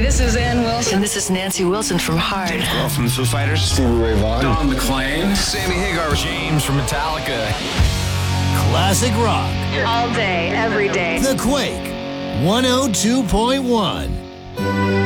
this is Ann Wilson. And this is Nancy Wilson from Hard. Girl from the Foo Fighters. Stevie Ray Vaughan. Don McLean. Sammy Hagar. James from Metallica. Classic rock. All day, every day. The Quake 102.1.